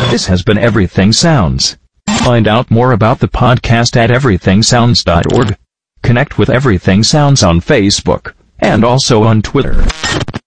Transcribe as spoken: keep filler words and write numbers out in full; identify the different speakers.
Speaker 1: This has been Everything Sounds. Find out more about the podcast at everything sounds dot org. Connect with Everything Sounds on Facebook, and also on Twitter.